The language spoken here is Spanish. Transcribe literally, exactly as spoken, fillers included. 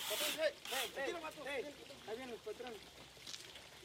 Patrón, hey, hey, tranquilo, vato. Hey, ahí viene el patrón.